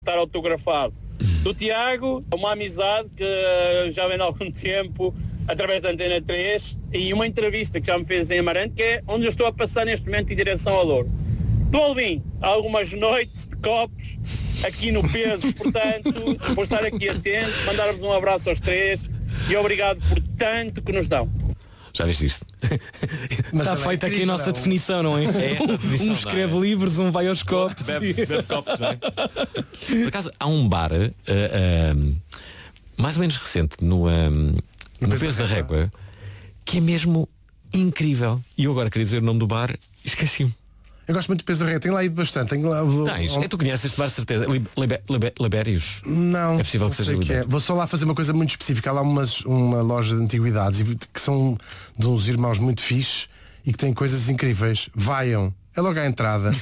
estar autografado. Do Tiago, uma amizade que já vem há algum tempo, através da Antena 3, e uma entrevista que já me fez em Amarante, que é onde eu estou a passar neste momento em direção ao Douro. Do Alvin, algumas noites de copos aqui no peso, portanto, vou estar aqui atento, mandar-vos um abraço aos três e obrigado por tanto que nos dão. Já viste isto? Está feita aqui a nossa definição, não é? Um escreve livros, um vai aos copos. Bebe copos, não é? Por acaso, há um bar mais ou menos recente no Peso da Régua que é mesmo incrível. E eu agora queria dizer o nome do bar e esqueci-me. Eu gosto muito do Peso da Régua, tenho lá ido bastante. Tu conheces este bar, de certeza? Libérios? Não. É possível que seja Libérios. Vou só lá fazer uma coisa muito específica. Há lá uma loja de antiguidades que são de uns irmãos muito fixes e que têm coisas incríveis. Vaiam. É logo à entrada.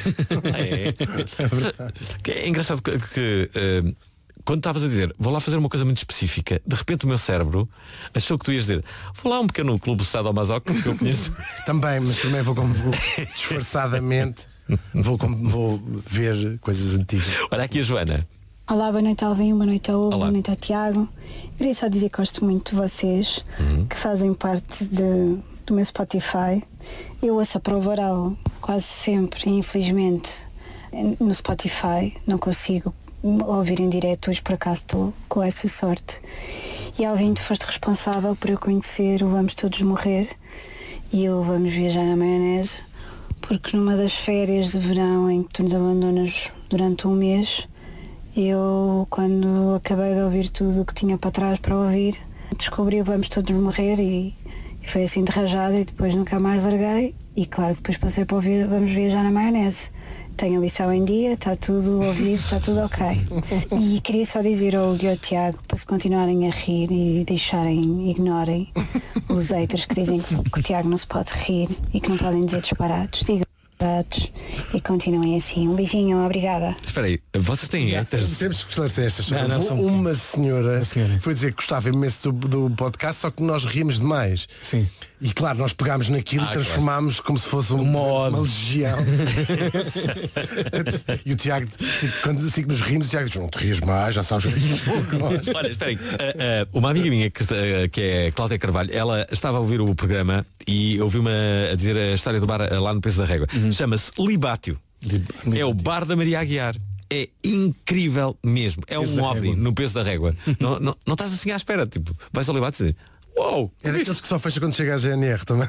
É engraçado que quando estavas a dizer vou lá fazer uma coisa muito específica, de repente o meu cérebro achou que tu ias dizer vou lá a um pequeno clube sadomasoque que eu conheço. Também, mas primeiro vou disfarçadamente vou ver coisas antigas. Olha aqui a Joana. Olá, boa noite Alvin, boa noite ao Hugo, boa noite ao Tiago. Queria só dizer que gosto muito de vocês, que fazem parte do meu Spotify. Eu ouço a Prova Oral quase sempre, infelizmente, no Spotify. Não consigo ouvir em direto, hoje por acaso estou com essa sorte. E Alvin, tu foste responsável por eu conhecer o Vamos Todos Morrer e o Vamos Viajar na Maionese, porque numa das férias de verão em que tu nos abandonas durante um mês, eu, quando acabei de ouvir tudo o que tinha para trás para ouvir, descobri o Vamos Todos Morrer e foi assim de rajada e depois nunca mais larguei. E claro, depois passei para ouvir Vamos Viajar na Maionese. Tenho a lição em dia, está tudo ouvido, está tudo ok. E queria só dizer ao Hugo e ao Tiago para se continuarem a rir e ignorem os haters que dizem que o Tiago não se pode rir e que não podem dizer disparados. Digam e continuem assim. Um beijinho, obrigada. Espera aí, vocês têm haters? Temos que esclarecer esta história. Uma senhora foi dizer que gostava imenso do podcast, só que nós rimos demais. Sim. E claro, nós pegámos naquilo e transformámos como se fosse uma legião. E o Tiago, quando assim que nos rimos, o Tiago diz, não te rias mais, já sabes o que é. Olha, espera aí. Uma amiga minha que é Cláudia Carvalho, ela estava a ouvir o programa e ouviu-me a dizer a história do bar lá no Peso da Régua. Chama-se Libátio. É o bar da Maria Aguiar. É incrível mesmo. É um ovni no Peso da Régua. Não estás assim à espera. Tipo, vais ao Libátio e dizer, uou! É daqueles que só fecha quando chega a GNR também.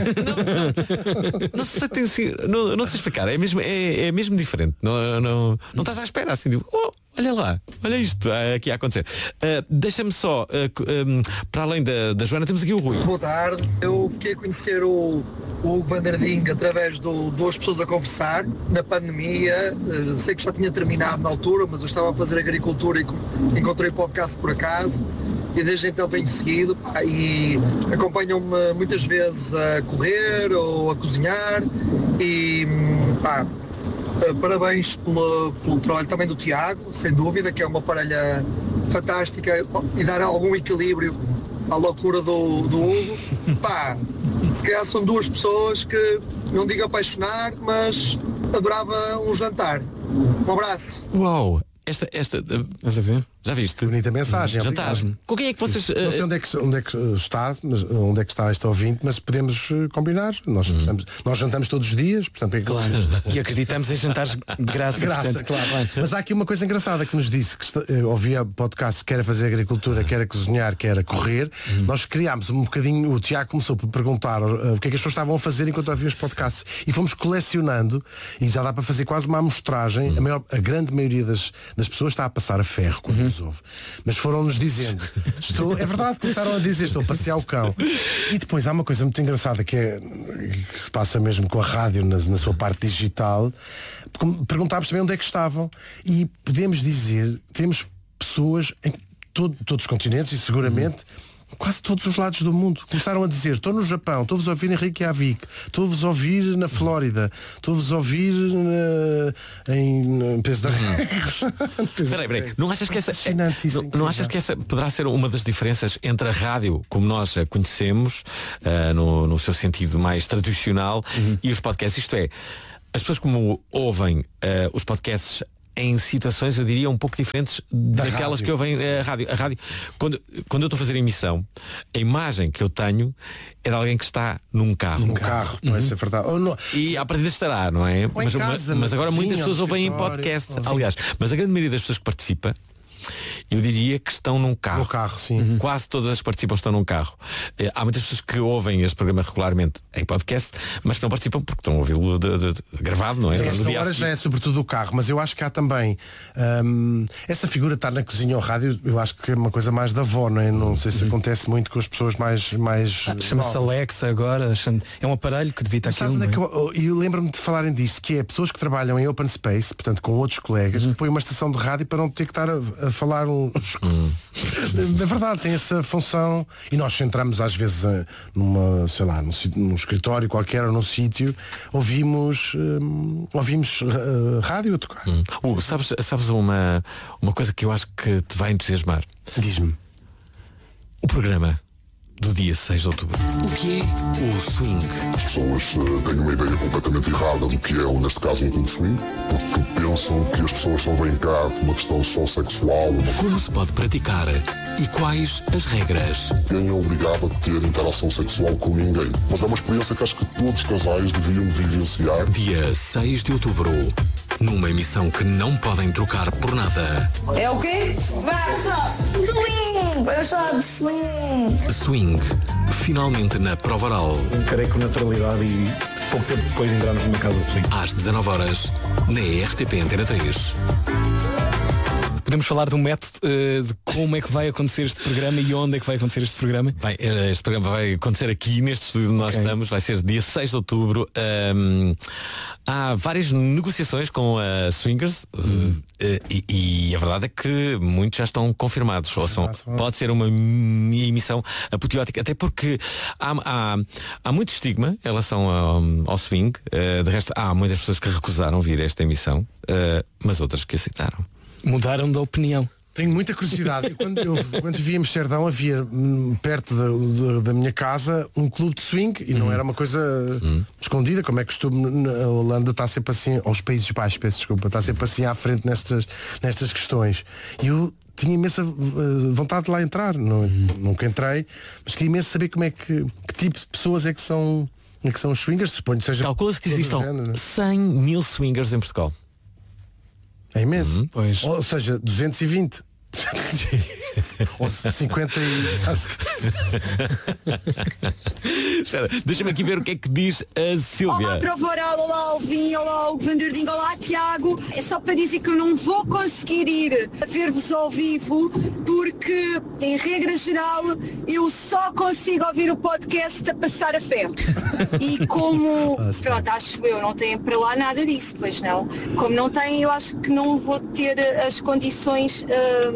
Não sei explicar. É mesmo diferente. Não estás à espera assim. Tipo, olha lá, olha isto aqui a acontecer. Deixa-me só, para além da Joana, temos aqui o Rui. Boa tarde. Eu fiquei a conhecer o Vanderding através de duas pessoas a conversar na pandemia. Sei que já tinha terminado na altura, mas eu estava a fazer agricultura e encontrei o podcast por acaso. E desde então tenho seguido e acompanham-me muitas vezes a correr ou a cozinhar e parabéns pelo trabalho também do Tiago, sem dúvida, que é uma parelha fantástica e dar algum equilíbrio à loucura do Hugo. Se calhar são duas pessoas que, não digo apaixonar, mas adorava um jantar. Um abraço. Uau! Esta Estás a ver? Já viste? Bonita mensagem. Jantar. Com quem é que vocês... Não sei onde é que está este ouvinte, mas podemos combinar. Nós jantamos todos os dias, portanto, claro. E acreditamos em jantares de graça. Portanto, claro. Mas há aqui uma coisa engraçada que nos disse que ouvia podcast, quer a fazer agricultura, quer a cozinhar, quer a correr. Nós criámos um bocadinho, o Tiago começou por perguntar o que é que as pessoas estavam a fazer enquanto ouviam os podcasts e fomos colecionando e já dá para fazer quase uma amostragem. A grande maioria das pessoas está a passar a ferro quando nos ouve. Mas foram-nos dizendo, é verdade, começaram a dizer, estou a passear o cão. E depois há uma coisa muito engraçada que se passa mesmo com a rádio na sua parte digital. Perguntámos também onde é que estavam e podemos dizer, temos pessoas em todos os continentes e seguramente quase todos os lados do mundo. Começaram a dizer, estou no Japão, estou-vos a ouvir em Reykjavik, estou-vos a ouvir na Flórida, estou-vos a ouvir em Peso da Régua. Peraí, não achas que essa poderá ser uma das diferenças entre a rádio, como nós a conhecemos, no seu sentido mais tradicional, e os podcasts? Isto é, as pessoas como ouvem os podcasts em situações, eu diria, um pouco diferentes daquelas que eu venho a rádio. A rádio, quando eu estou a fazer a emissão, a imagem que eu tenho é de alguém que está num carro. Parece ser verdade. E à partida estará, não é? Mas agora muitas pessoas ouvem em podcast. Aliás, mas a grande maioria das pessoas que participa, eu diria que estão num carro. No carro, sim. Quase todas as que participam estão num carro. Há muitas pessoas que ouvem este programa regularmente em podcast, mas que não participam porque estão a ouvi-lo gravado, não é? Esta hora já é sobretudo o carro, mas eu acho que há também essa figura de estar na cozinha ou rádio, eu acho que é uma coisa mais da avó, não é? Não sei se acontece muito com as pessoas mais chama-se Alexa agora, é um aparelho que devia estar aqui. Eu lembro-me de falarem disso, que é pessoas que trabalham em open space, portanto com outros colegas, que põem uma estação de rádio para não ter que estar a falar na verdade tem essa função, e nós centramos às vezes num escritório qualquer ou num sítio, ouvimos rádio a tocar. Sabes uma coisa que eu acho que te vai entusiasmar? Diz-me. O programa do dia 6 de outubro. O que é o swing? As pessoas têm uma ideia completamente errada do que é, neste caso, um clube de swing, porque pensam que as pessoas só vêm cá por uma questão só sexual. Como se pode praticar e quais as regras? Ninguém é obrigado a ter interação sexual com ninguém, mas é uma experiência que acho que todos os casais deviam vivenciar. Dia 6 de outubro, numa emissão que não podem trocar por nada. É o quê? Vai só swing! Eu só de swing! Swing, finalmente na prova oral. Encarei com naturalidade e pouco tempo depois entramos numa casa de swing. Às 19 horas, na RTP Antena 3. Podemos falar de um método de como é que vai acontecer este programa e onde é que vai acontecer este programa? Bem, este programa vai acontecer aqui neste estúdio onde nós estamos, vai ser dia 6 de outubro. Há várias negociações com a Swingers e a verdade é que muitos já estão confirmados. Pode ser uma emissão apoteótica, até porque há muito estigma em relação ao swing. De resto, há muitas pessoas que recusaram vir a esta emissão, mas outras que aceitaram. Mudaram de opinião. Tenho muita curiosidade. Quando vivi em Amsterdão, havia perto da minha casa um clube de swing e não era uma coisa escondida, como é costume. A Holanda está sempre assim, aos Países Baixos, peço desculpa, está sempre assim à frente nestas questões. E eu tinha imensa vontade de lá entrar. Nunca entrei, mas queria imenso saber que tipo de pessoas é que são os swingers. Suponho que seja. Calcula-se que existam 100 mil swingers em Portugal. É imenso. Pois. Ou seja, 220. Ou 50 e... Espera, deixa-me aqui ver o que é que diz a Silvia. Olá, Prova Oral, olá, Alvin, olá, Hugo Vanderding, olá, Tiago. É só para dizer que eu não vou conseguir ir a ver-vos ao vivo, porque, em regra geral, eu só consigo ouvir o podcast a passar a ferro. E como, pronto, acho eu, não têm para lá nada disso, pois não. Como não têm, eu acho que não vou ter as condições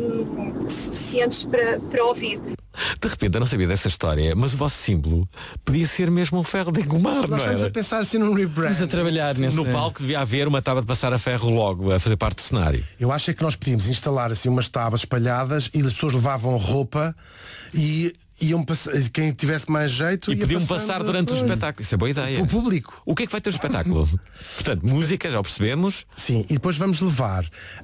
suficientes para ouvir. De repente eu não sabia dessa história, mas o vosso símbolo podia ser mesmo um ferro de engomar. Nós estamos a pensar assim num rebrand. Estamos a trabalhar nesse... No palco devia haver uma tábua de passar a ferro logo, a fazer parte do cenário. Eu acho que nós podíamos instalar assim umas tábuas espalhadas e as pessoas levavam roupa e iam passar, quem tivesse mais jeito e podiam passar durante o espetáculo. Isso é boa ideia. O público. O que é que vai ter o espetáculo? Portanto, música, já o percebemos. Sim, e depois vamos levar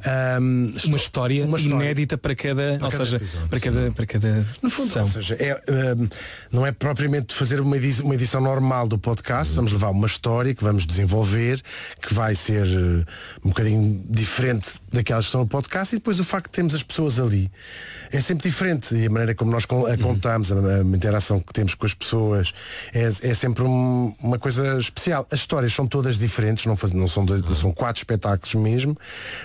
uma história inédita para cada, ou seja, episódio, para cada no fundo, sessão. Ou seja, não é propriamente fazer uma edição normal do podcast. Vamos levar uma história que vamos desenvolver, que vai ser um bocadinho diferente daquelas que estão no podcast, e depois o facto de termos as pessoas ali é sempre diferente, e a maneira como nós a contamos, a interação que temos com as pessoas é sempre uma coisa especial. As histórias são todas diferentes, não são 4 espetáculos mesmo,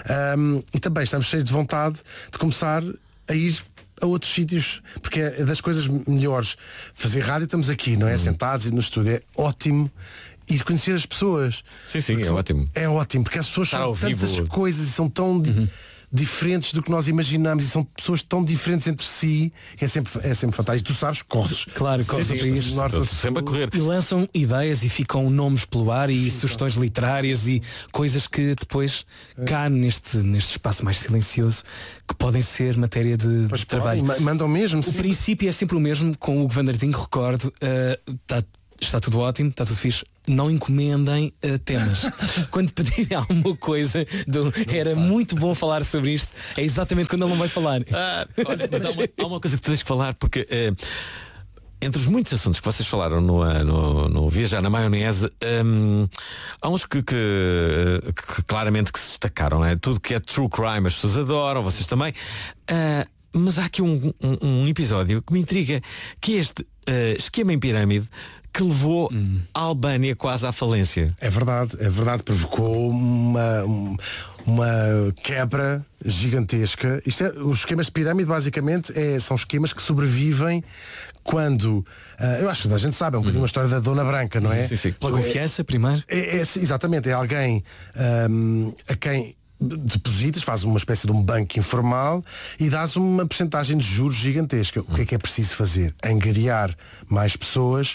e também estamos cheios de vontade de começar a ir a outros sítios, porque é das coisas melhores. Fazer rádio, estamos aqui, não é? Sentados e no estúdio, é ótimo ir conhecer as pessoas. Sim, é ótimo. É ótimo, porque as pessoas são tantas coisas e são tão diferentes do que nós imaginamos, e são pessoas tão diferentes entre si, é sempre fantástico. Tu sabes, corres. Claro, corres sempre a correr. E lançam ideias e ficam nomes pelo ar e sugestões literárias e coisas que depois cá neste espaço mais silencioso que podem ser matéria de trabalho. Mandam mesmo. O princípio é sempre o mesmo. Com o Hugo Vanderding, recordo, está tudo ótimo, está tudo fixe. não encomendem temas. Quando pedirem alguma coisa era muito bom falar sobre isto, é exatamente quando ele não vai falar. Mas há uma coisa que tu tens que falar, porque entre os muitos assuntos que vocês falaram no Viajar na Maionese, há uns que claramente que se destacaram, não é? Tudo que é true crime as pessoas adoram, vocês também. Mas há aqui um episódio que me intriga, que é este esquema em pirâmide que levou a Albânia quase à falência. É verdade, provocou uma quebra gigantesca. Os esquemas de pirâmide basicamente são esquemas que sobrevivem quando, eu acho que toda a gente sabe, é um bocadinho uma história da Dona Branca, não é? Sim. Pela confiança, primeiro. Exatamente, é alguém a quem depositas, faz uma espécie de um banco informal e dás uma percentagem de juros gigantesca. O que é preciso fazer? Angariar mais pessoas,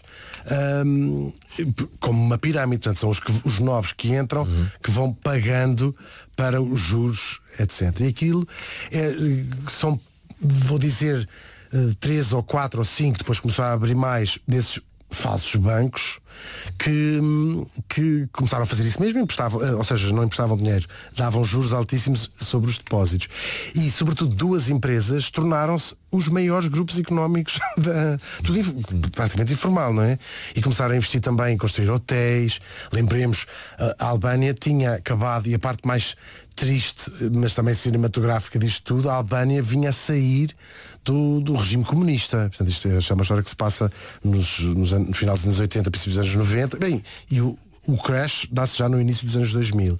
como uma pirâmide. Portanto, são os novos que entram, que vão pagando para os juros, etc. E aquilo são, vou dizer, 3 ou 4 ou 5, depois começaram a abrir mais desses falsos bancos que começaram a fazer isso mesmo, emprestavam, ou seja, não emprestavam dinheiro, davam juros altíssimos sobre os depósitos. E, sobretudo, 2 empresas tornaram-se os maiores grupos económicos tudo praticamente informal, não é? E começaram a investir também em construir hotéis. Lembremos, a Albânia tinha acabado, e a parte mais triste, mas também cinematográfica disto tudo, a Albânia vinha a sair do regime comunista. Portanto, isto é uma história que se passa no final dos anos 80, princípios dos anos 90. Bem, e o crash dá-se já no início dos anos 2000.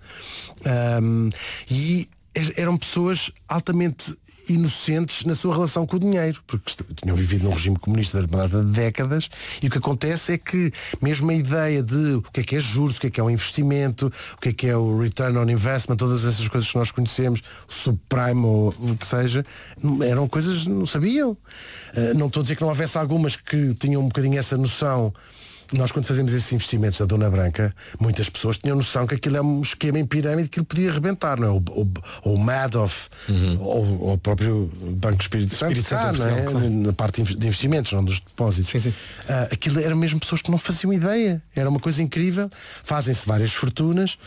E eram pessoas altamente inocentes na sua relação com o dinheiro, porque tinham vivido num regime comunista durante décadas, e o que acontece é que mesmo a ideia de o que é juros, o que é um investimento, o que é o return on investment, todas essas coisas que nós conhecemos, o subprime ou o que seja, eram coisas que não sabiam. Não estou a dizer que não houvesse algumas que tinham um bocadinho essa noção. Nós, quando fazemos esses investimentos da Dona Branca, muitas pessoas tinham noção que aquilo é um esquema em pirâmide que ele podia arrebentar, não é? O Madoff, ou o próprio Banco Espírito Santo, não é? Claro. Na parte de investimentos, não dos depósitos. Sim. Aquilo eram mesmo pessoas que não faziam ideia. Era uma coisa incrível. Fazem-se várias fortunas.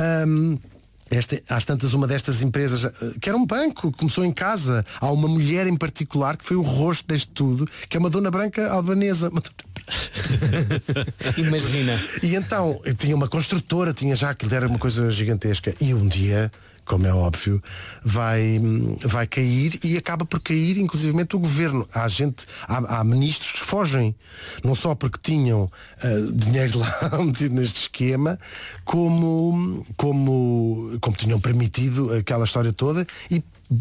Às tantas, uma destas empresas, que era um banco, começou em casa. Há uma mulher em particular que foi o rosto deste tudo, que é uma Dona Branca albanesa. Imagina. E então tinha uma construtora, tinha já, aquilo era uma coisa gigantesca. E um dia, como é óbvio, vai cair, e acaba por cair inclusivamente o governo. Há ministros que fogem, não só porque tinham dinheiro lá metido neste esquema, como tinham permitido aquela história toda. E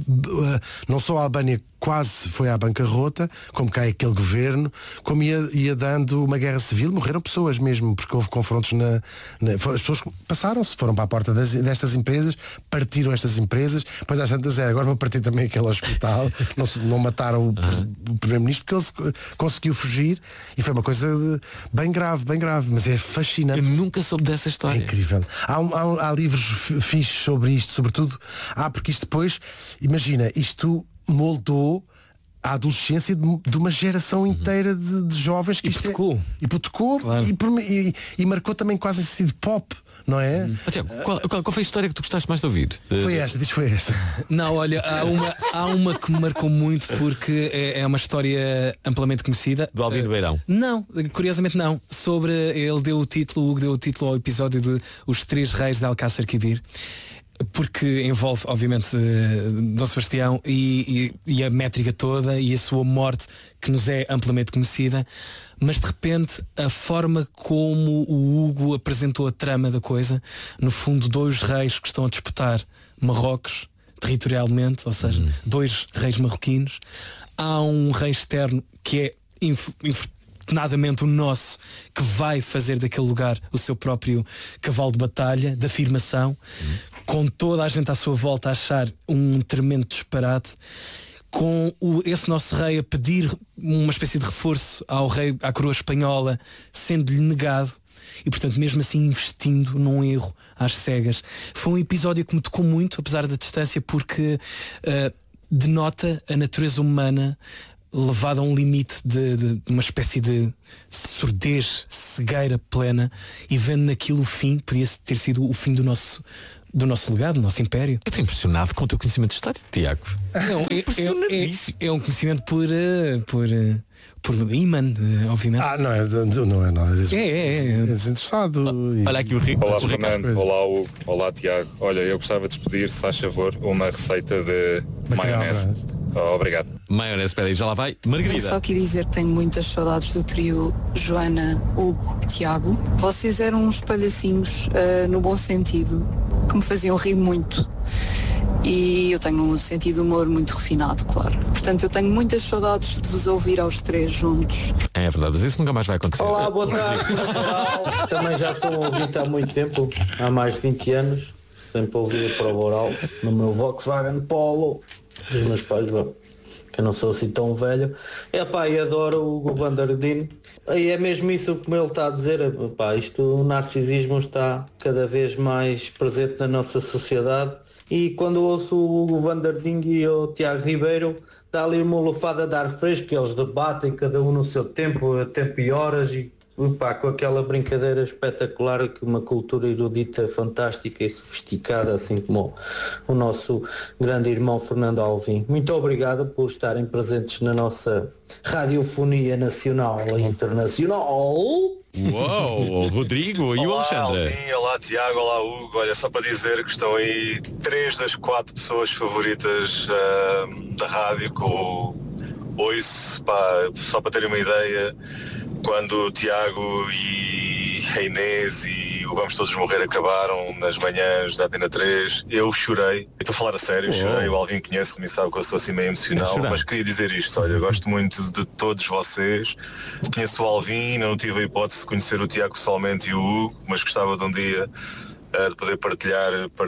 não só a Albânia quase foi à bancarrota, como cai aquele governo, como ia dando uma guerra civil. Morreram pessoas mesmo, porque houve confrontos as pessoas passaram-se, foram para a porta destas empresas, partiram estas empresas, depois às tantas agora vou partir também aquele hospital. Não mataram o primeiro-ministro porque ele conseguiu fugir, e foi uma coisa bem grave, mas é fascinante. Eu nunca soube dessa história. É incrível. Há livros fixos sobre isto, sobretudo porque isto depois, imagina, isto moldou a adolescência de uma geração inteira de jovens que hipotecou, claro. E marcou também quase esse sentido pop, não é? Qual foi a história que tu gostaste mais de ouvir? Foi esta. Não, olha, há uma que me marcou muito, porque é uma história amplamente conhecida. Do Albino Beirão? Não, curiosamente não. O Hugo deu o título ao episódio de Os Três Reis de Alcácer Quibir, porque envolve, obviamente, Dom Sebastião e a métrica toda e a sua morte, que nos é amplamente conhecida. Mas de repente a forma como o Hugo apresentou a trama da coisa, no fundo 2 reis que estão a disputar Marrocos territorialmente, ou seja, 2 reis marroquinos. Há um rei externo que é infortunadamente o nosso, que vai fazer daquele lugar o seu próprio cavalo de batalha, de afirmação, com toda a gente à sua volta a achar um tremendo disparate, com esse nosso rei a pedir uma espécie de reforço à coroa espanhola, sendo-lhe negado, e portanto mesmo assim investindo num erro às cegas. Foi um episódio que me tocou muito, apesar da distância, porque denota a natureza humana levado a um limite de uma espécie de surdez, cegueira plena, e vendo naquilo o fim, podia ter sido o fim do nosso legado, do nosso império. Eu estou impressionado com o teu conhecimento de história, Tiago. É um conhecimento por imã, obviamente. Não é nada disso. É desinteressado. Olha aqui o Rico. Olá, Fernando. Olá, Hugo. Olá, Tiago. Olha, eu gostava de pedir, se faz favor, uma receita de maionese. Obrigado. Maionese, espera aí, já lá vai. Margarida. Eu só queria dizer que tenho muitas saudades do trio Joana, Hugo, Tiago. Vocês eram uns palhacinhos, no bom sentido, que me faziam rir muito. E eu tenho um sentido de humor muito refinado, claro. Portanto, eu tenho muitas saudades de vos ouvir aos três juntos. É verdade, mas isso nunca mais vai acontecer. Olá, boa tarde. Também já sou um ouvinte há muito tempo, há mais de 20 anos. Sempre ouvi a prova oral no meu Volkswagen Polo dos meus pais, que eu não sou assim tão velho. E adoro o Hugo van der Dien. E é mesmo isso que ele está a dizer. O narcisismo está cada vez mais presente na nossa sociedade. E quando ouço o Hugo van der Dien e o Tiago Ribeiro, dá ali uma lufada de ar fresco, que eles debatem cada um no seu tempo e horas, e com aquela brincadeira espetacular, que uma cultura erudita fantástica e sofisticada, assim como o nosso grande irmão Fernando Alvim. Muito obrigado por estarem presentes na nossa radiofonia nacional e internacional. Uou, Rodrigo e o Alexandre. Alvim, olá Tiago, olá Hugo. Olha, só para dizer que estão aí 3 das 4 pessoas favoritas da rádio com o Oice, só para terem uma ideia. Quando o Tiago e a Inês e o Vamos Todos Morrer acabaram nas manhãs da Antena 3, eu chorei. Eu estou a falar a sério, chorei. O Alvin conhece-me e sabe que eu sou assim meio emocional, mas queria dizer isto, olha, eu gosto muito de todos vocês. Conheço o Alvin, não tive a hipótese de conhecer o Tiago pessoalmente e o Hugo, mas gostava de um dia de poder partilhar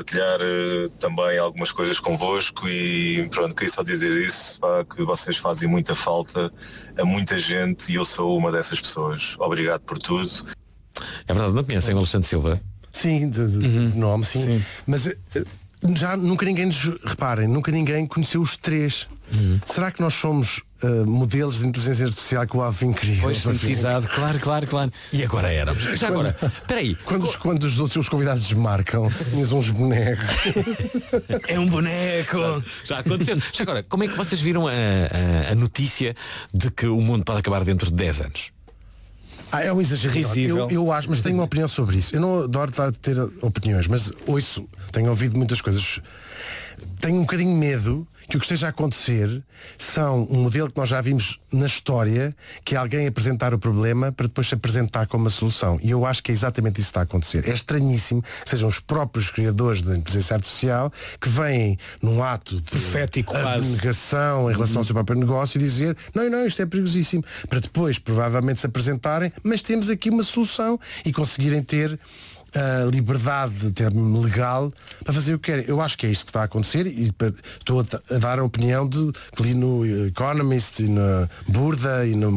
também algumas coisas convosco, e pronto, queria só dizer isso, que vocês fazem muita falta a muita gente e eu sou uma dessas pessoas. Obrigado por tudo. É verdade, não conhecem o Alexandre Silva? Sim, de nome, sim. Mas já nunca ninguém nunca ninguém conheceu os três. Será que nós somos modelos de inteligência artificial que o Alvin criou? Pois, sintetizado, claro. E agora éramos. Já agora, espera aí. Quando os outros convidados marcam, tinhas uns bonecos. É um boneco. Já aconteceu. Já agora, como é que vocês viram a notícia de que o mundo pode acabar dentro de 10 anos? É um exagero. Eu acho, mas tenho uma opinião sobre isso. Eu não adoro ter opiniões, mas tenho ouvido muitas coisas. Tenho um bocadinho medo que o que esteja a acontecer são um modelo que nós já vimos na história, que é alguém apresentar o problema para depois se apresentar como uma solução. E eu acho que é exatamente isso que está a acontecer. É estranhíssimo que sejam os próprios criadores da inteligência artificial que vêm num ato de profético, abnegação em relação ao seu próprio negócio e dizer não, isto é perigosíssimo, para depois provavelmente se apresentarem, mas temos aqui uma solução, e conseguirem ter a liberdade de termo legal para fazer o que querem. Eu acho que é isto que está a acontecer, e estou a dar a opinião de que li no Economist e na Burda e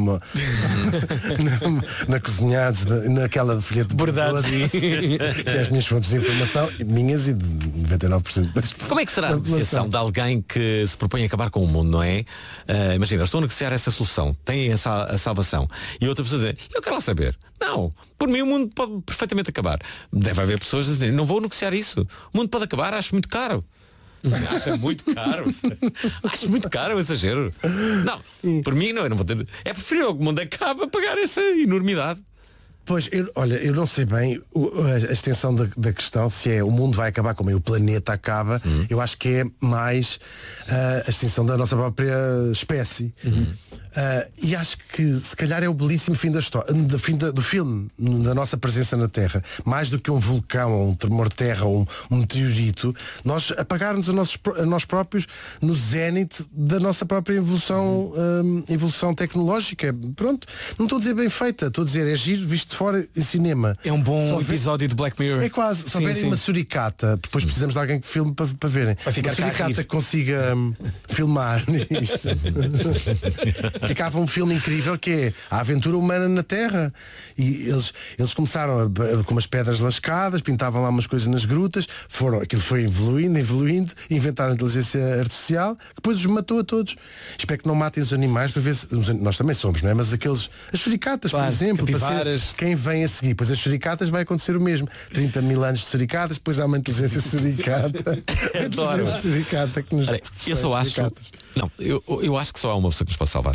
na Cozinhados, naquela folha de Burdados, que é as minhas fontes de informação, minhas e de 99% das. Como é que será a negociação de alguém que se propõe a acabar com o mundo, não é? Imagina, estou a negociar essa solução, têm a salvação, e outra pessoa diz, eu quero lá saber. Não, por mim o mundo pode perfeitamente acabar. Deve haver pessoas a dizer, não vou negociar isso. O mundo pode acabar, acho muito caro. Acha muito caro. Acho muito caro, eu exagero. Não, por mim não, eu não vou ter. É preferível que o mundo acabe a pagar essa enormidade. Pois, eu não sei bem a extensão da questão, se é o mundo vai acabar como o planeta acaba. Eu acho que é mais a extensão da nossa própria espécie. E acho que se calhar é o belíssimo fim da história, do filme, da nossa presença na Terra. Mais do que um vulcão, ou um tremor de terra, ou um meteorito, nós apagarmos a nós próprios no zénite da nossa própria evolução tecnológica. Pronto, não estou a dizer bem feita, estou a dizer é giro visto de for em cinema. É um bom episódio de Black Mirror. É quase. Se houver uma suricata, depois precisamos de alguém que filme para verem. Vai ficar uma suricata que consiga filmar isto. Ficava um filme incrível que é a aventura humana na Terra. E eles começaram com umas pedras lascadas, pintavam lá umas coisas nas grutas, aquilo foi evoluindo, inventaram a inteligência artificial, que depois os matou a todos. Espero que não matem os animais para ver se. Nós também somos, não é? Mas as suricatas, por exemplo, para ser quem vem a seguir. Pois as suricatas vai acontecer o mesmo. 30 mil anos de suricatas, depois há uma inteligência suricata. Adoro. Suricata que nos eu só acho. Não, eu acho que só há uma pessoa que nos pode salvar.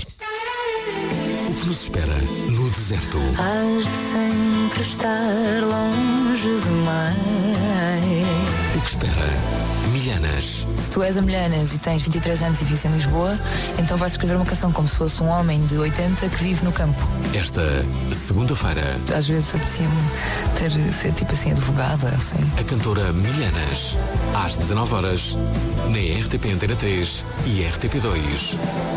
O que nos espera no deserto? Hás de sempre estar longe demais. O que espera Milhanas? Se tu és a Milhanas e tens 23 anos e vives em Lisboa, então vais escrever uma canção como se fosse um homem de 80 que vive no campo. Esta segunda-feira, às vezes apetecia-me ser tipo assim advogada, assim. A cantora Milhanas, às 19h, na RTP Antena 3 e RTP2.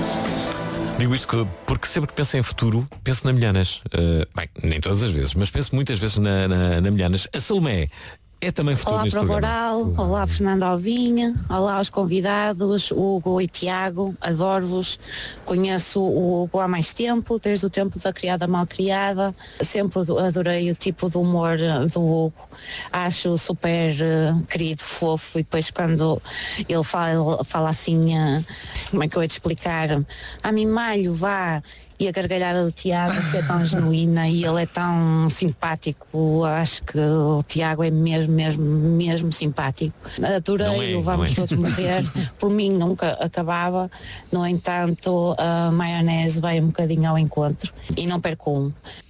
Digo isto porque sempre que penso em futuro, penso na Milhanas. Bem, nem todas as vezes, mas penso muitas vezes na Milhanas. A Salomé é também futuro. Olá neste para programa. Voral, olá Fernando Alvinha, olá aos convidados, Hugo e Tiago, adoro-vos, conheço o Hugo há mais tempo, desde o tempo da Criada Mal Criada, sempre adorei o tipo de humor do Hugo, acho super querido, fofo, e depois quando ele fala assim, como é que eu ia te explicar, mimalho, vá. E a gargalhada do Tiago, que é tão genuína e ele é tão simpático. Acho que o Tiago é mesmo simpático. Adorei, vamos todos morrer. Por mim nunca acabava. No entanto, a maionese vai um bocadinho ao encontro. E não perco um.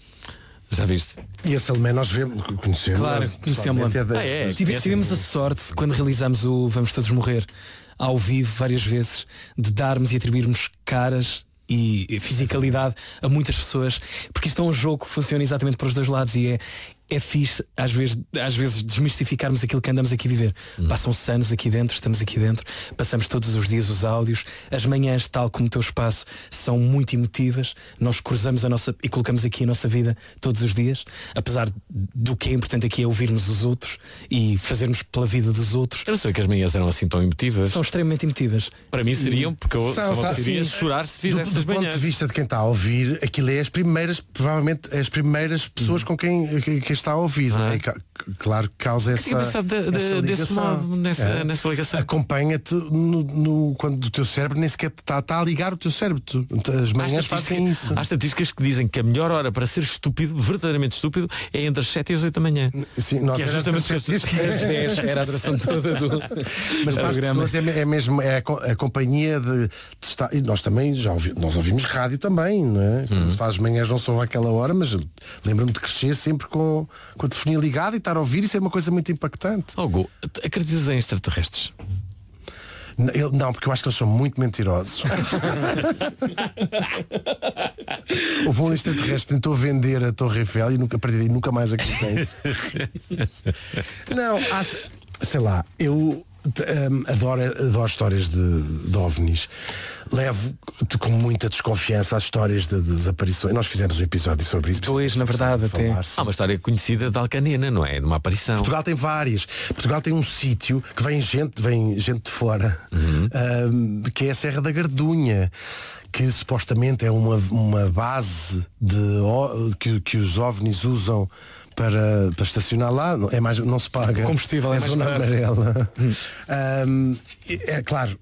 Já viste? E a Salomé nós conhecemos. Claro, conhecemos. Tivemos a sorte, quando realizamos o Vamos Todos Morrer, ao vivo, várias vezes, de darmos e atribuirmos caras e fisicalidade a muitas pessoas, porque isto é um jogo que funciona exatamente para os dois lados e é fixe às vezes desmistificarmos aquilo que andamos aqui a viver. Passam-se anos aqui dentro, estamos aqui dentro, passamos todos os dias os áudios, as manhãs, tal como o teu espaço, são muito emotivas, nós cruzamos e colocamos aqui a nossa vida todos os dias, apesar do que é importante aqui é ouvirmos os outros e fazermos pela vida dos outros. Eu não sei que as manhãs eram assim tão emotivas. São extremamente emotivas. Para mim seriam, porque eu só conseguiria chorar se fizesse do as manhãs. ponto de vista de quem está a ouvir, aquilo é provavelmente as primeiras pessoas com quem está a ouvir. Claro que causa essa ligação. Nessa ligação. Acompanha-te quando o teu cérebro nem sequer está a ligar o teu cérebro. As manhãs fazem isso. Há estatísticas que dizem que a melhor hora para ser estúpido, verdadeiramente estúpido, é entre as 7 e as 8 da manhã. Sim, nós é justamente às 10 era a duração toda do mas para as pessoas é mesmo a companhia de estar. E nós também nós ouvimos rádio também, não é? Se faz as manhãs não só àquela hora, mas lembro-me de crescer sempre com a telefonia ligada e estar a ouvir, isso é uma coisa muito impactante. Hugo, acreditas em extraterrestres? Não, porque eu acho que eles são muito mentirosos. Houve um extraterrestre que tentou vender a Torre Eiffel e a partir daí nunca mais acreditei. Não, acho, sei lá, eu adoro histórias de OVNIs. Levo-te com muita desconfiança às histórias de desaparições. Nós fizemos um episódio sobre isso. Pois, na verdade, até. Há uma história conhecida de Alcanena, não é? De uma aparição. Portugal tem várias. Portugal tem um sítio que vem gente de fora, que é a Serra da Gardunha, que supostamente é uma base que os OVNIs usam para estacionar lá. Não se paga. O combustível é mais zona amarela. É claro,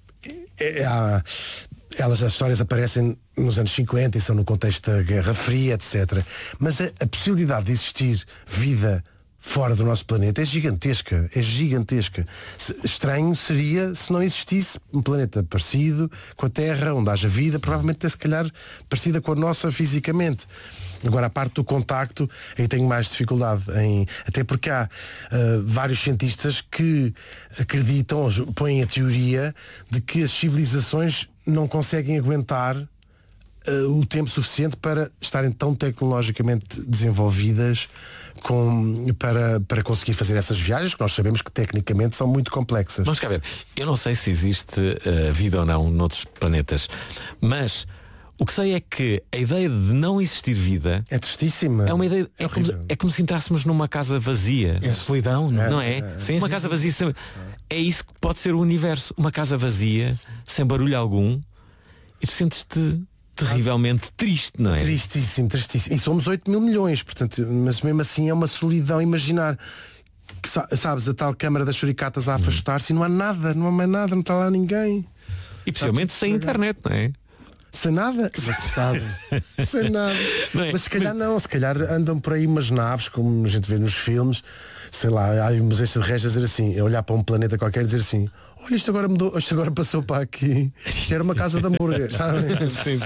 as histórias aparecem nos anos 50 e são no contexto da Guerra Fria, etc. Mas a possibilidade de existir vida fora do nosso planeta é gigantesca. Estranho seria se não existisse um planeta parecido com a Terra, onde haja vida, provavelmente até se calhar parecida com a nossa fisicamente. Agora, a parte do contacto, aí tenho mais dificuldade até porque há vários cientistas que acreditam, põem a teoria de que as civilizações não conseguem aguentar o tempo suficiente para estarem tão tecnologicamente desenvolvidas para conseguir fazer essas viagens, que nós sabemos que tecnicamente são muito complexas. Vamos cá ver, eu não sei se existe vida ou não noutros planetas, mas O que sei é que a ideia de não existir vida é tristíssima. É uma ideia, é como se entrássemos numa casa vazia. É solidão, não é? Sim, uma casa vazia sem... É isso que pode ser o universo. Uma casa vazia, sem barulho algum, e tu sentes-te terrivelmente triste, não é? Tristíssimo. E somos 8 mil milhões, portanto, mas mesmo assim é uma solidão imaginar que, sabes, a tal câmara das churicatas a afastar-se e não há nada, não há mais nada, não está lá ninguém. E possivelmente sem internet, não é? Sem nada. Sabe. Sem nada. É? Mas se calhar não, se calhar andam por aí umas naves, como a gente vê nos filmes, sei lá, há uns extraterrestres a dizer assim, a olhar para um planeta qualquer e dizer assim, olha, isto agora mudou, isto agora passou para aqui. Isto era uma casa de hambúrguer, sabe? Sim.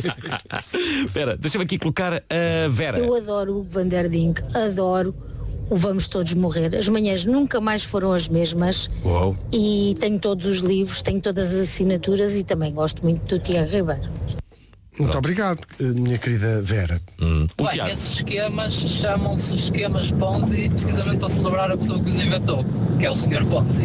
Espera, deixa-me aqui colocar a Vera. Eu adoro o Van der Dink, adoro o Vamos Todos Morrer. As manhãs nunca mais foram as mesmas. Uou. E tenho todos os livros, tenho todas as assinaturas e também gosto muito do Tiago Ribeiro. Muito obrigado, minha querida Vera. Bem, esses esquemas chamam-se esquemas Ponzi, precisamente para celebrar a pessoa que os inventou, que é o Sr. Ponzi.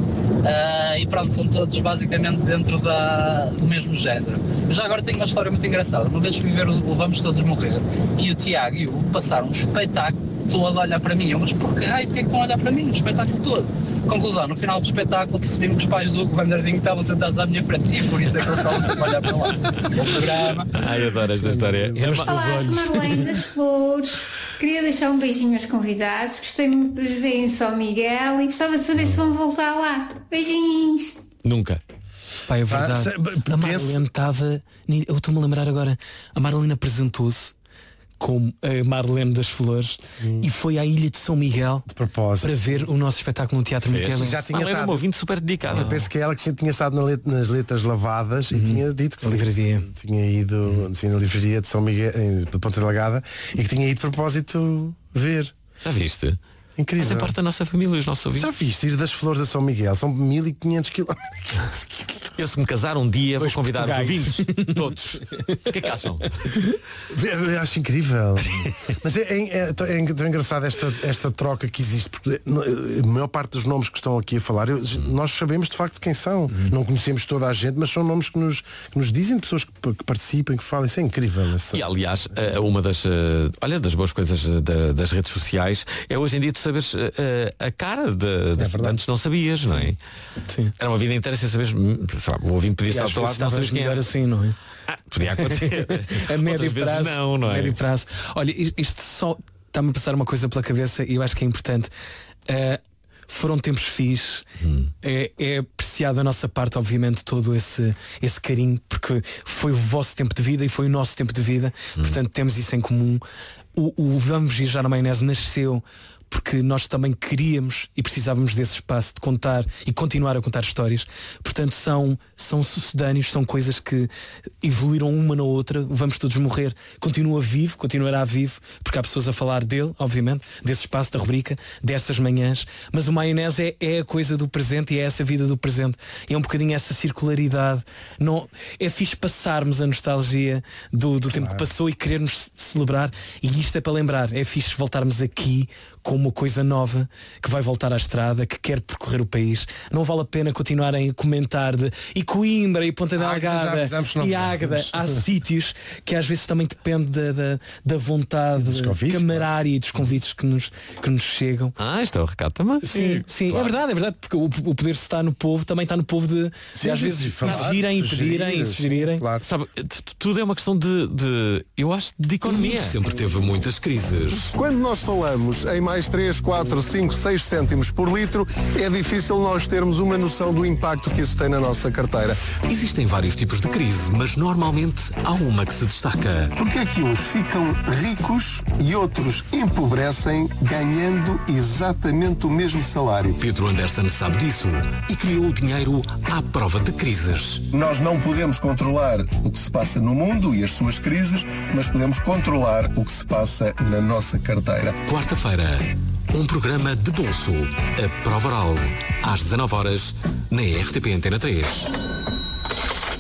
E pronto, são todos basicamente dentro do mesmo género. Eu já agora tenho uma história muito engraçada. Uma vez fui ver o Vamos Todos Morrer e o Tiago e o Hugo passaram um espetáculo todo a olhar para mim. Mas porquê é que estão a olhar para mim? O espetáculo todo. Conclusão, no final do espetáculo percebi-me que os pais do Hugo Van der Dink estavam sentados à minha frente e por isso é que eles estavam sempre a olhar para lá. Bom programa. Ai, adoro esta história. Olá, sou Marlene das Flores. Queria deixar um beijinho aos convidados. Gostei muito de os ver em São Miguel e gostava de saber se vão voltar lá. Beijinhos. Nunca. Pá, é verdade. A Marlene estava... Eu estou-me a lembrar agora. A Marlene apresentou-se como a Marlene das Flores. Sim. E foi à Ilha de São Miguel de propósito para ver o nosso espetáculo no Teatro Miquelense. Já tinha estado, um ouvinte super dedicado. Eu penso que ela que tinha estado nas letras lavadas e tinha dito que tinha ido assim, na livraria de São Miguel, de Ponta Delgada, e que tinha ido de propósito ver. Já viste? Incrível. Fazem parte da nossa família, os nossos ouvintes. Já viste ir das Flores de São Miguel? São 1500 quilómetros. Eu, se me casar um dia, vou convidar os ouvintes todos. O que é que acham? Eu acho incrível. Mas é tão engraçado esta troca que existe, porque a maior parte dos nomes que estão aqui a falar, nós sabemos de facto quem são. Não conhecemos toda a gente, mas são nomes que nos dizem, de pessoas que participam, que falam. Isso é incrível. E aliás, uma das boas coisas das redes sociais é hoje em dia tu saberes a cara antes não sabias, não é? Sim. Era uma vida inteira sem saberes. O ouvinte podia estar ao teu lado, não sabes quem era. Assim, não é? Podia acontecer. A médio prazo. Não é? Médio prazo. Olha, isto só está-me a passar uma coisa pela cabeça e eu acho que é importante. Foram tempos fixes. É apreciado da nossa parte, obviamente, todo esse carinho, porque foi o vosso tempo de vida e foi o nosso tempo de vida. Portanto, temos isso em comum. O Vamos Viajar na Maionese nasceu porque nós também queríamos e precisávamos desse espaço de contar e continuar a contar histórias. Portanto, são sucedâneos, são coisas que evoluíram uma na outra. Vamos Todos Morrer continua vivo, continuará vivo, porque há pessoas a falar dele, obviamente, desse espaço, da rubrica, dessas manhãs. Mas o Maionese é a coisa do presente e é essa vida do presente. É um bocadinho essa circularidade. Não, é fixe passarmos a nostalgia do tempo que passou e querermos celebrar. E isto é para lembrar. É fixe voltarmos aqui com uma coisa nova que vai voltar à estrada, que quer percorrer o país. Não vale a pena continuarem a comentar e Coimbra e Ponta Delgada e Águeda. Há sítios que às vezes também depende da vontade camarária e dos convites que nos chegam. Isto é o recado também. Sim, claro. É verdade, porque o poder está no povo, também está no povo de às vezes pedirem e pedirem e sugerirem. Claro. Sabe, tudo é uma questão de eu acho, de economia. Sempre teve muitas crises. Quando nós falamos em mais 3, 4, 5, 6 cêntimos por litro, é difícil nós termos uma noção do impacto que isso tem na nossa carteira. Existem vários tipos de crise, mas normalmente há uma que se destaca. Porque é que uns ficam ricos e outros empobrecem ganhando exatamente o mesmo salário? Pedro Anderson sabe disso e criou o dinheiro à prova de crises. Nós não podemos controlar o que se passa no mundo e as suas crises, mas podemos controlar o que se passa na nossa carteira. Quarta-feira, um programa de bolso, a prova oral, às 19 horas, na RTP Antena 3.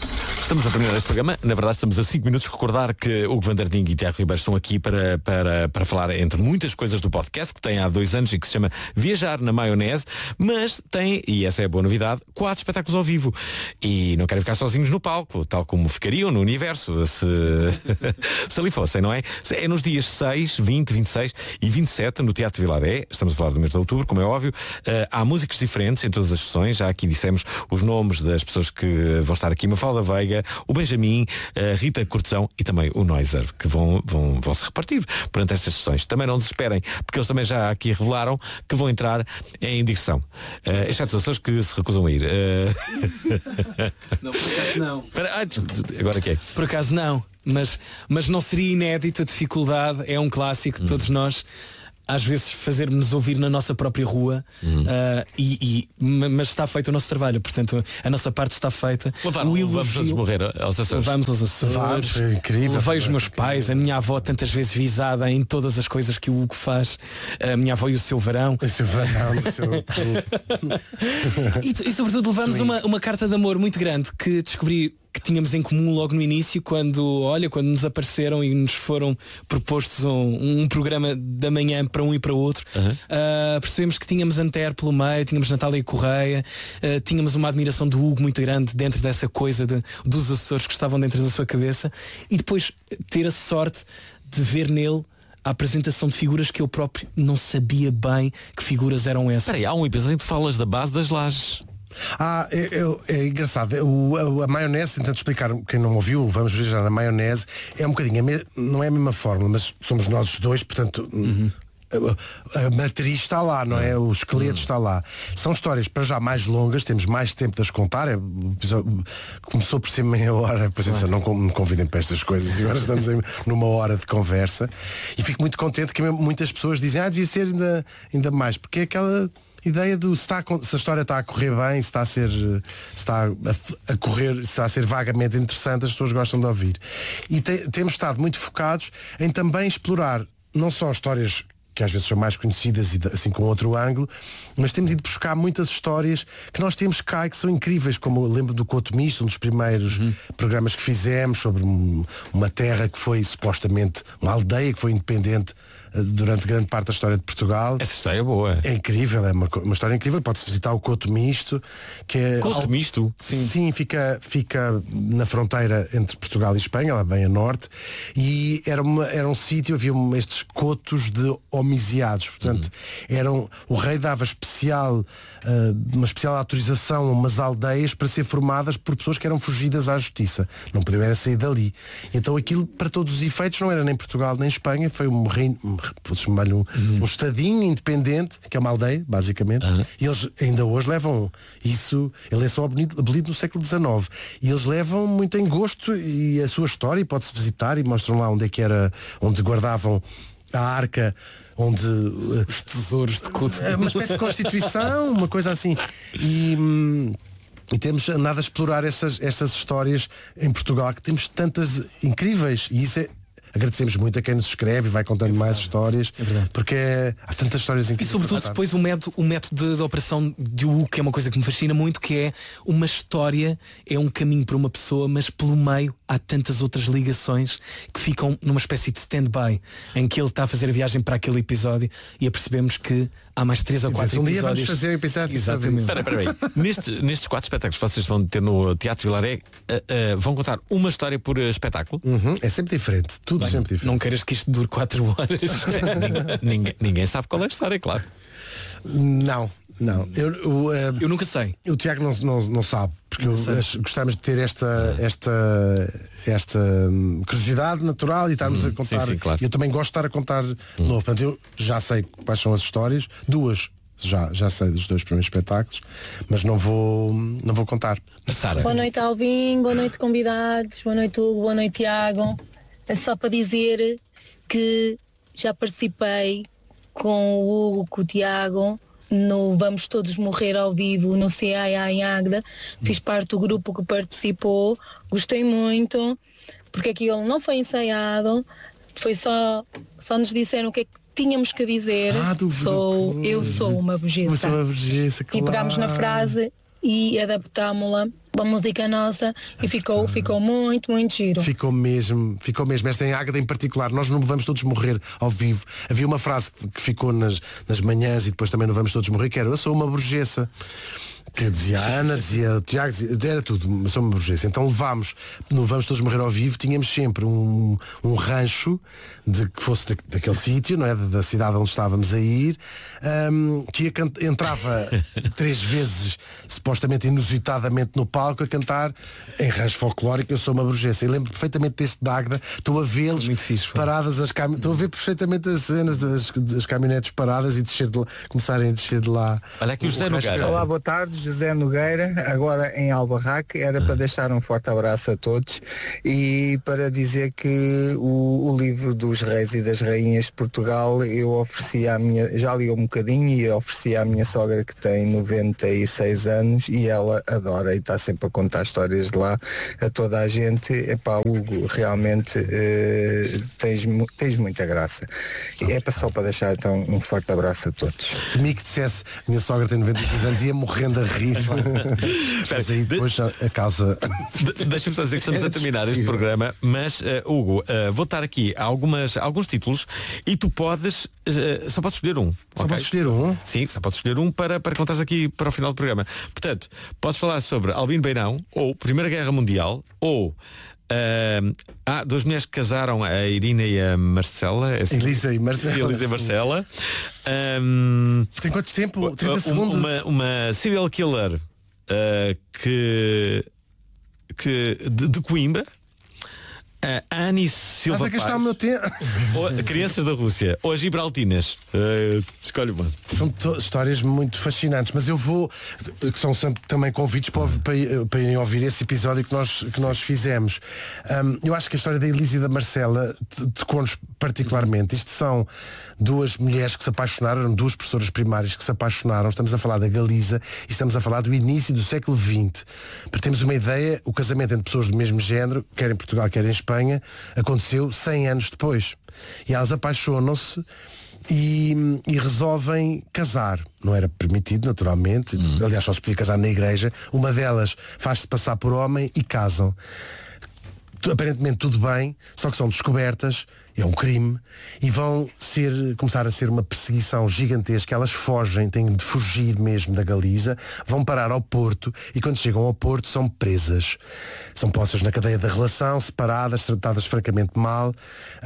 Estamos a terminar este programa. Na verdade estamos a 5 minutos. Recordar que Hugo van der Ding e Tiago Ribeiro estão aqui para falar entre muitas coisas do podcast que tem há 2 anos e que se chama Viajar na Maionese, mas tem, e essa é a boa novidade, 4 espetáculos ao vivo. E não querem ficar sozinhos no palco, tal como ficariam no universo se ali fossem, não é? É nos dias 6, 20, 26 e 27 no Teatro Vilaré. Estamos a falar do mês de outubro, como é óbvio. Há músicos diferentes em todas as sessões. Já aqui dissemos os nomes das pessoas que vão estar aqui: Mafalda Veiga, o Benjamin, a Rita Cortesão e também o Noiser, que vão se repartir perante estas sessões. Também não desesperem, porque eles também já aqui revelaram que vão entrar em digressão, exceto as pessoas que se recusam a ir. Não, por acaso não. Agora que é? Por acaso não, mas não seria inédito. A dificuldade é um clássico de todos nós, às vezes fazermos ouvir na nossa própria rua, mas está feito o nosso trabalho, portanto a nossa parte está feita. Vamos todos morrer aos Açores. Vamos aos Açores. É incrível. Levei os meus pais, a minha avó tantas vezes visada em todas as coisas que o Hugo faz, a minha avó e o seu varão. E sobretudo levamos uma carta de amor muito grande que descobri que tínhamos em comum logo no início, quando nos apareceram e nos foram propostos um programa da manhã para um e para o outro. Percebemos que tínhamos Antero pelo meio, tínhamos Natália Correia, tínhamos uma admiração do Hugo muito grande dentro dessa coisa dos Açores que estavam dentro da sua cabeça, e depois ter a sorte de ver nele a apresentação de figuras que eu próprio não sabia bem que figuras eram essas. Espera aí, há um episódio em que tu falas da base das lajes. É engraçado. A maionese, tentando explicar, quem não ouviu, vamos viajar na maionese, é um bocadinho, não é a mesma fórmula, mas somos nós os dois, portanto a matriz está lá, não é? O esqueleto está lá. São histórias para já mais longas, temos mais tempo de as contar. O episódio começou por ser meia hora, por exemplo, não me convidem para estas coisas, e agora estamos numa hora de conversa, e fico muito contente que muitas pessoas dizem devia ser ainda mais, porque é aquela ideia do se a história está a correr bem, se está a ser vagamente interessante, as pessoas gostam de ouvir. E temos estado muito focados em também explorar não só histórias que às vezes são mais conhecidas e assim com outro ângulo, mas temos ido buscar muitas histórias que nós temos cá e que são incríveis, como eu lembro do Couto Misto, um dos primeiros programas que fizemos sobre uma terra que foi supostamente uma aldeia que foi independente durante grande parte da história de Portugal. Essa história é boa. É incrível, é uma história incrível. Pode-se visitar o Couto Misto, que é... Couto Misto? Sim, fica na fronteira entre Portugal e Espanha, lá bem a norte, e era um sítio, havia estes cotos de homiciados, portanto, o rei dava uma especial autorização a umas aldeias para ser formadas por pessoas que eram fugidas à justiça. Não podiam era sair dali. Então aquilo, para todos os efeitos, não era nem Portugal nem Espanha, foi um reino, um estadinho independente, que é uma aldeia, basicamente, e eles ainda hoje levam isso. Ele é só abolido no século XIX, e eles levam muito em gosto e a sua história, e pode-se visitar, e mostram lá onde guardavam a arca, onde os tesouros de Couto, uma espécie de constituição, uma coisa assim, e temos andado a explorar estas histórias em Portugal, que temos tantas incríveis, e isso agradecemos muito a quem nos escreve e vai contando mais histórias, porque há tantas histórias incríveis. E sobretudo depois o método de operação de Hugo, que é uma coisa que me fascina muito, que é uma história, é um caminho para uma pessoa, mas pelo meio há tantas outras ligações que ficam numa espécie de stand-by, em que ele está a fazer a viagem para aquele episódio e apercebemos que há mais 3 ou 4 episódios. Um dia vamos fazer o episódio. Exatamente. Espera aí. Nestes 4 espetáculos que vocês vão ter no Teatro Vilaré, vão contar uma história por espetáculo? É sempre diferente. Tudo sempre diferente. Não queiras que isto dure 4 horas. ninguém sabe qual é a história, claro. Não. Eu nunca sei. O Tiago não sabe, porque gostamos de ter esta curiosidade natural e estarmos a contar. Sim, claro. Eu também gosto de estar a contar novo. Portanto, eu já sei quais são as histórias. 2 já sei dos 2 primeiros espetáculos, mas não vou contar. Sara. Boa noite, Alvin, boa noite, convidados, boa noite, Hugo, boa noite, Tiago. É só para dizer que já participei com o Hugo, com o Tiago, no Vamos Todos Morrer ao Vivo, no CAA em Águeda. Fiz parte do grupo que participou, gostei muito, porque aquilo não foi ensaiado, foi só nos disseram o que é que tínhamos que dizer. Eu sou uma bugesa. Você é uma bugesa, claro. E pegámos na frase e adaptámo-la a música nossa e ficou muito, muito giro. Ficou mesmo. Esta em Águeda em particular, nós não vamos todos morrer ao vivo. Havia uma frase que ficou nas manhãs e depois também não vamos todos morrer, que era: eu sou uma burguesa. Que dizia a Ana, dizia o Tiago, era tudo, sou uma burguesa. Então não vamos todos morrer ao vivo, tínhamos sempre um rancho que fosse daquele sítio, não é? Da cidade onde estávamos a ir, que entrava 3 vezes, supostamente inusitadamente, no palco a cantar em rancho folclórico Eu Sou Uma Burguesa. E lembro perfeitamente deste de Águeda, estou a vê-los paradas, estou a ver perfeitamente as cenas das caminhonetes paradas e começarem a descer de lá. Olha aqui o José Nogueira. Olá, boa tarde. José Nogueira, agora em Albarraque. Era para deixar um forte abraço a todos e para dizer que o livro dos reis e das rainhas de Portugal eu ofereci já li um bocadinho e ofereci à minha sogra, que tem 96 anos, e ela adora e está sempre a contar histórias de lá a toda a gente. Epá, Hugo, realmente tens muita graça. É só para deixar então um forte abraço a todos. Temi que dissesse, minha sogra tem 96 anos e ia morrendo a rir. Mas aí depois a causa. Deixa-me só dizer que estamos a terminar este programa, mas Hugo, vou estar aqui alguns títulos e tu podes só podes escolher um. Só podes escolher um? Sim, só podes escolher um para contares aqui para o final do programa. Portanto, podes falar sobre Albino Beirão, ou Primeira Guerra Mundial, ou 2 mulheres que casaram, a Irina e a Marcela. Elisa e Marcela. Tem quanto tempo? 30 segundos? Uma serial killer de Coimbra. Annie Silva. Estás a gastar o meu tempo. Crianças da Rússia. Ou Gibraltinas. Escolhe uma. São histórias muito fascinantes, mas eu vou, que são sempre também convites para irem ouvir esse episódio que nós fizemos. Eu acho que a história da Elisa e da Marcela tocou-nos particularmente. Isto são 2 mulheres que se apaixonaram, eram 2 professoras primárias que se apaixonaram. Estamos a falar da Galiza e estamos a falar do início do século XX. Para termos uma ideia, o casamento entre pessoas do mesmo género, quer em Portugal, quer em Espanha, aconteceu 100 anos depois. E elas apaixonam-se e resolvem casar. Não era permitido, naturalmente. Aliás, só se podia casar na igreja. Uma delas faz-se passar por homem e casam. Aparentemente tudo bem, só que são descobertas, é um crime, e começar a ser uma perseguição gigantesca. Elas fogem, têm de fugir mesmo da Galiza, vão parar ao Porto, e quando chegam ao Porto são presas. São postas na cadeia da relação, separadas, tratadas francamente mal,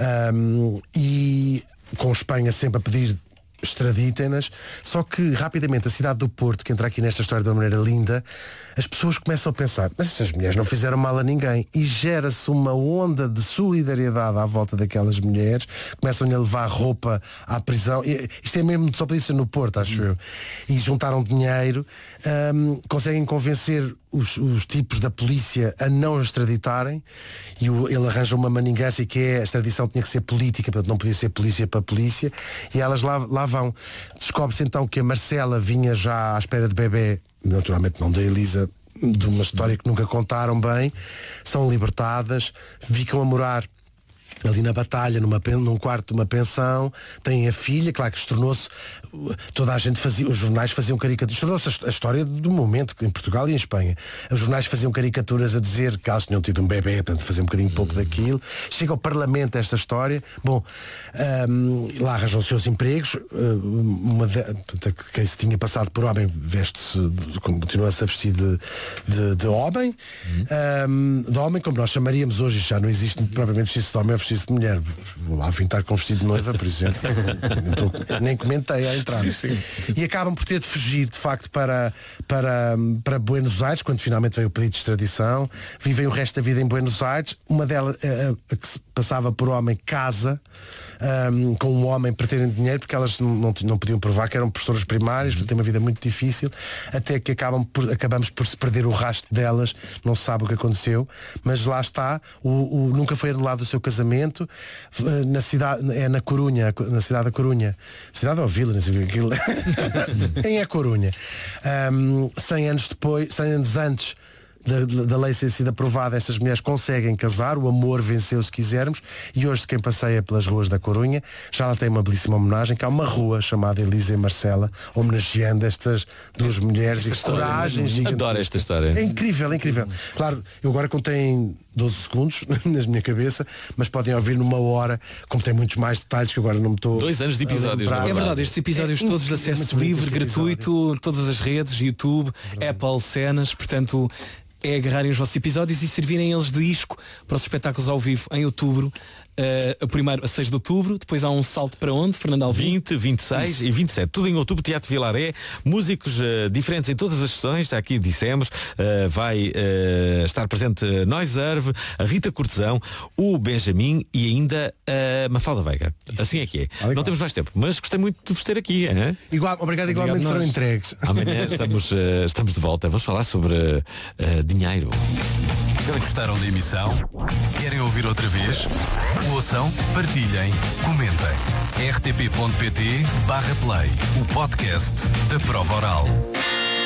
e com Espanha sempre a pedir extraditem-nas. Só que rapidamente a cidade do Porto, que entra aqui nesta história de uma maneira linda, as pessoas começam a pensar: mas essas mulheres não fizeram mal a ninguém, e gera-se uma onda de solidariedade à volta daquelas mulheres. Começam-lhe a levar roupa à prisão. Isto é mesmo, só podia ser no Porto, acho eu. E juntaram dinheiro, conseguem convencer os tipos da polícia a não extraditarem, e ele arranja uma maningância, que é: a extradição tinha que ser política, portanto não podia ser polícia para polícia, e elas lá vão. Descobre-se então que a Marcela vinha já à espera de bebê, naturalmente não da Elisa, de uma história que nunca contaram bem. São libertadas, ficam a morar ali na Batalha, num quarto de uma pensão. Tem a filha, claro que tornou-se, toda a gente fazia, os jornais faziam caricaturas, tornou-se a história do momento em Portugal e em Espanha. Os jornais faziam caricaturas a dizer que elas tinham tido um bebê, portanto faziam um bocadinho pouco daquilo. Chega ao Parlamento esta história. Bom, lá arranjam os seus empregos. Quem se tinha passado por homem veste-se, continua-se a vestir de homem. De homem, como nós chamaríamos hoje, já não existe propriamente vestir-se de homem, é vestir-se de mulher. Vou lá estar com vestido de noiva, por exemplo. Nem comentei a entrar. Sim. E acabam por ter de fugir, de facto, para Buenos Aires, quando finalmente veio o pedido de extradição. Vivem o resto da vida em Buenos Aires. Uma delas, a que se passava por homem, casa com um homem para terem dinheiro, porque elas não podiam provar que eram professoras primárias, porque têm uma vida muito difícil, até que acabamos por se perder o rastro delas. Não se sabe o que aconteceu, mas lá está. Nunca foi anulado o seu casamento. Na cidade, na Corunha, na cidade da Corunha, cidade ou vila, não sei aquilo. Em A Corunha. 100 anos antes da lei ser sido aprovada, estas mulheres conseguem casar, o amor venceu se quisermos, e hoje quem passeia pelas ruas da Corunha já lá tem uma belíssima homenagem, que há uma rua chamada Elisa e Marcela, homenageando estas duas mulheres e coragem gigantesca. Adoro esta história. É incrível, é incrível. Claro, eu agora contei 12 segundos na minha cabeça, mas podem ouvir numa hora, como tem muitos mais detalhes que agora não me estou... 2 anos de episódios. É verdade, estes episódios todos de acesso livre, gratuito, todas as redes, YouTube, Apple, cenas, portanto é agarrarem os vossos episódios e servirem eles de isco para os espetáculos ao vivo em outubro. Primeiro a 6 de outubro, depois há um salto para onde, Fernando Alvim? 20, 26 e 27, tudo em outubro, Teatro Vilaré, músicos diferentes em todas as sessões, já aqui dissemos, vai estar presente Noiserve, a Rita Cortesão, o Benjamin e ainda a Mafalda Veiga. Isso. Assim é que é. Não temos mais tempo, mas gostei muito de vos ter aqui. Hein? Obrigado, igualmente serão entregues. Amanhã estamos de volta, vamos falar sobre dinheiro. Gostaram da emissão? Querem ouvir outra vez? Ouçam, partilhem, comentem. rtp.pt/play, o podcast da Prova Oral.